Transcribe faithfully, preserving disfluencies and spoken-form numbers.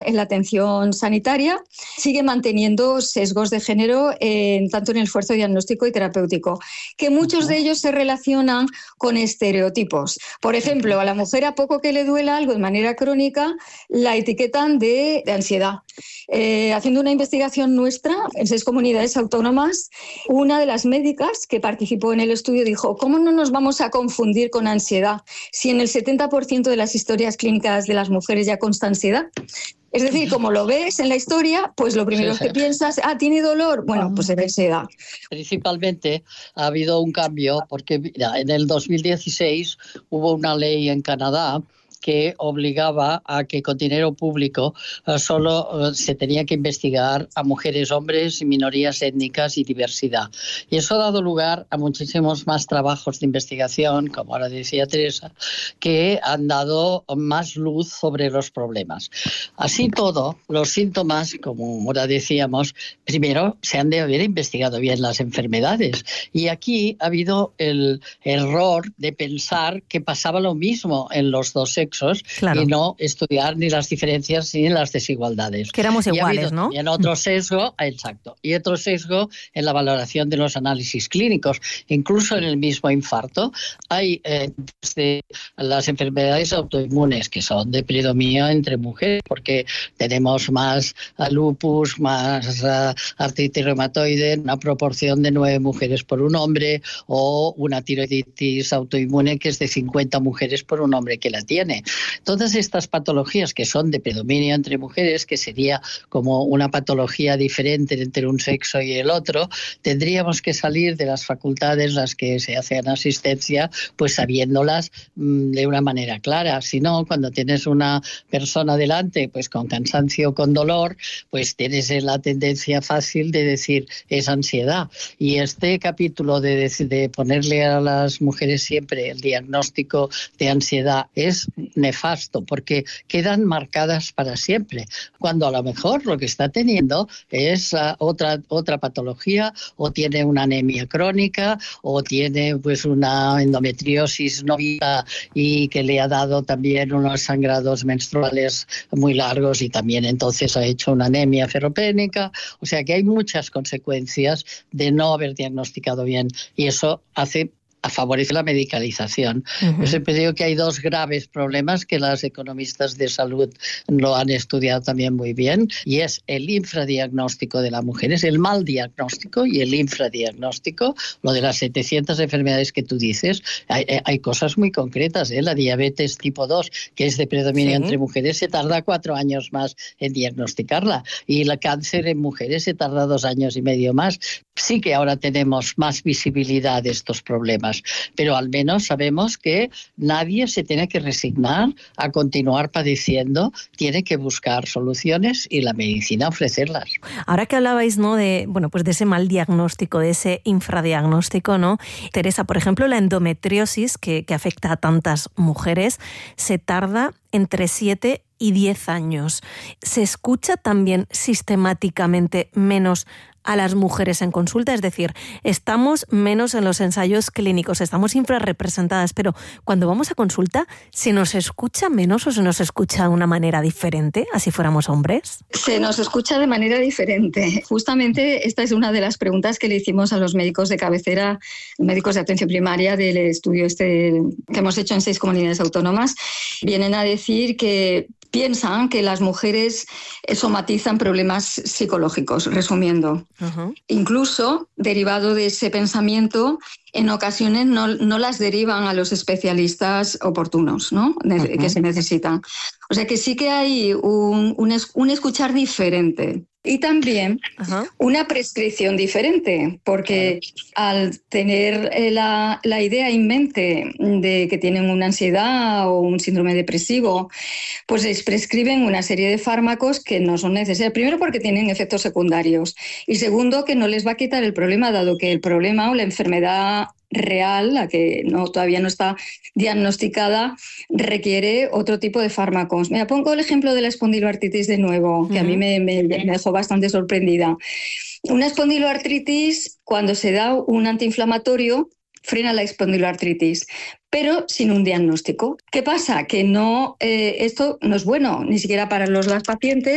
en la atención sanitaria sigue manteniendo sesgos de género en, tanto en el esfuerzo diagnóstico y terapéutico, que muchos uh-huh. de ellos se relacionan con estereotipos. Por ejemplo, a la mujer a poco que le duela algo de manera crónica, la etiquetan de, de ansiedad. Eh, haciendo una investigación nuestra en seis comunidades autónomas, una de las médicas que participó en el estudio dijo: ¿cómo no nos vamos a confundir con ansiedad si en el setenta por ciento de las historias clínicas de las mujeres ya consta ansiedad? Es decir, como lo ves en la historia, pues lo primero sí, sí. que piensas, ah, ¿tiene dolor? Bueno, pues es ansiedad. Principalmente ha habido un cambio porque mira, en el dos mil dieciséis hubo una ley en Canadá que obligaba a que con dinero público uh, solo uh, se tenía que investigar a mujeres, hombres, minorías étnicas y diversidad. Y eso ha dado lugar a muchísimos más trabajos de investigación, como ahora decía Teresa, que han dado más luz sobre los problemas. Así todo, los síntomas, como ahora decíamos, primero se han de haber investigado bien las enfermedades. Y aquí ha habido el error de pensar que pasaba lo mismo en los dos sexos. Claro. Y no estudiar ni las diferencias ni las desigualdades. Que éramos iguales, y ha habido, ¿no? Y en otro sesgo, exacto, y otro sesgo en la valoración de los análisis clínicos. Incluso en el mismo infarto hay eh, desde las enfermedades autoinmunes, que son de predominio entre mujeres, porque tenemos más uh, lupus, más uh, artritis reumatoide, una proporción de nueve mujeres por un hombre, o una tiroiditis autoinmune que es de cincuenta mujeres por un hombre que la tiene. Todas estas patologías que son de predominio entre mujeres, que sería como una patología diferente entre un sexo y el otro, tendríamos que salir de las facultades las que se hacen asistencia, pues sabiéndolas mmm, de una manera clara. Si no, cuando tienes una persona delante, pues con cansancio, con dolor, pues tienes la tendencia fácil de decir es ansiedad. Y este capítulo de, de ponerle a las mujeres siempre el diagnóstico de ansiedad es nefasto, porque quedan marcadas para siempre, cuando a lo mejor lo que está teniendo es uh, otra, otra patología, o tiene una anemia crónica, o tiene pues una endometriosis no viva y que le ha dado también unos sangrados menstruales muy largos y también entonces ha hecho una anemia ferropénica. O sea que hay muchas consecuencias de no haber diagnosticado bien, y eso hace favorece la medicalización. Uh-huh. Yo siempre digo que hay dos graves problemas que las economistas de salud lo han estudiado también muy bien, y es el infradiagnóstico de la mujer, es el mal diagnóstico y el infradiagnóstico. Lo de las setecientas enfermedades que tú dices, hay, hay cosas muy concretas, ¿eh? La diabetes tipo dos, que es de predominio sí. entre mujeres, se tarda cuatro años más en diagnosticarla, y el cáncer en mujeres se tarda dos años y medio más. Sí que ahora tenemos más visibilidad de estos problemas, pero al menos sabemos que nadie se tiene que resignar a continuar padeciendo, tiene que buscar soluciones y la medicina ofrecerlas. Ahora que hablabais, ¿no?, de, bueno, pues de ese mal diagnóstico, de ese infradiagnóstico, ¿no? Teresa, por ejemplo, la endometriosis que, que afecta a tantas mujeres se tarda entre siete y diez años. ¿Se escucha también sistemáticamente menos a las mujeres en consulta? Es decir, estamos menos en los ensayos clínicos, estamos infrarrepresentadas, pero cuando vamos a consulta, ¿se nos escucha menos o se nos escucha de una manera diferente, así fuéramos hombres? Se nos escucha de manera diferente. Justamente esta es una de las preguntas que le hicimos a los médicos de cabecera, médicos de atención primaria del estudio este que hemos hecho en seis comunidades autónomas. Vienen a decir que piensan que las mujeres somatizan problemas psicológicos, resumiendo. Uh-huh. Incluso, derivado de ese pensamiento, en ocasiones no, no las derivan a los especialistas oportunos, ¿no?, uh-huh. que se necesitan. O sea que sí que hay un, un, un escuchar diferente. Y también uh-huh. una prescripción diferente, porque al tener la, la idea en mente de que tienen una ansiedad o un síndrome depresivo, pues les prescriben una serie de fármacos que no son necesarios. Primero, porque tienen efectos secundarios, y segundo, que no les va a quitar el problema, dado que el problema o la enfermedad real, la que no, todavía no está diagnosticada, requiere otro tipo de fármacos. Mira, pongo el ejemplo de la espondiloartritis de nuevo, que uh-huh. a mí me, me, me dejó bastante sorprendida. Una espondiloartritis, cuando se da un antiinflamatorio, frena la espondiloartritis, pero sin un diagnóstico. ¿Qué pasa? Que no, eh, esto no es bueno, ni siquiera para los las pacientes,